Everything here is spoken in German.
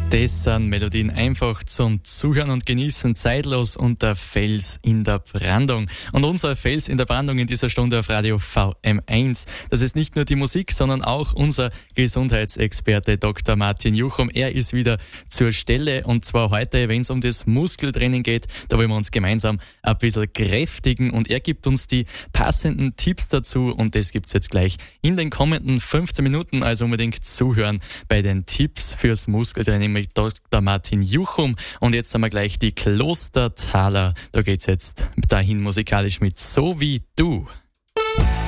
Das sind Melodien einfach zum Zuhören und Genießen, zeitlos und der Fels in der Brandung. Und unser Fels in der Brandung in dieser Stunde auf Radio VM1, das ist nicht nur die Musik, sondern auch unser Gesundheitsexperte Dr. Martin Juchum. Er ist wieder zur Stelle und zwar heute, wenn es um das Muskeltraining geht, da wollen wir uns gemeinsam ein bisschen kräftigen und er gibt uns die passenden Tipps dazu und das gibt's jetzt gleich in den kommenden 15 Minuten, also unbedingt zuhören bei den Tipps fürs Muskeltraining mit Dr. Martin Juchum. Und jetzt haben wir gleich die Klostertaler. Da geht's jetzt dahin musikalisch mit So wie du.